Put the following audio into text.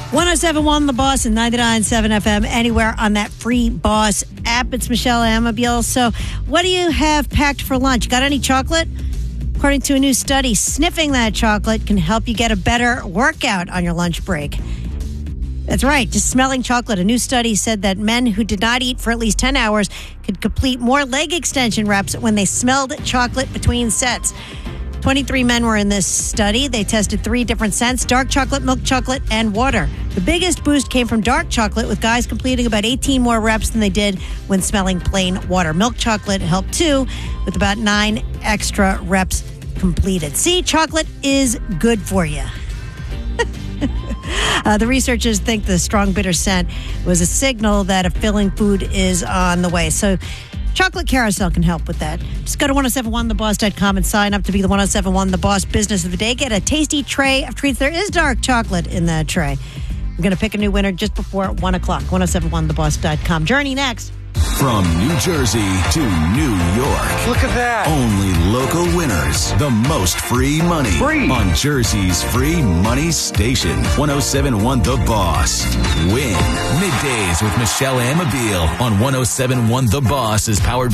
107.1 The Boss and 99.7 FM, anywhere on that free Boss app. It's Michelle Amabile. So what do you have packed for lunch? Got any chocolate? According to a new study, sniffing that chocolate can help you get a better workout on your lunch break. That's right, just smelling chocolate. A new study said that men who did not eat for at least 10 hours could complete more leg extension reps when they smelled chocolate between sets. 23 men were in this study. They tested 3 different scents: dark chocolate, milk chocolate, and water. The biggest boost came from dark chocolate, with guys completing about 18 more reps than they did when smelling plain water. Milk chocolate helped too, with about 9 extra reps completed. See, chocolate is good for you. The researchers think the strong bitter scent was a signal that a filling food is on the way. So Chocolate Carousel can help with that. Just go to 1071theboss.com and sign up to be the 1071 The Boss Business of the Day. Get a tasty tray of treats. There is dark chocolate in that tray. We're going to pick a new winner just before 1 o'clock. 1071theboss.com. Journey next. From New Jersey to New York. Look at that. Only local winners. The most free money. Free. On Jersey's free money station. 1071 The Boss. Win. Middays with Michelle Amabile on 1071 The Boss is powered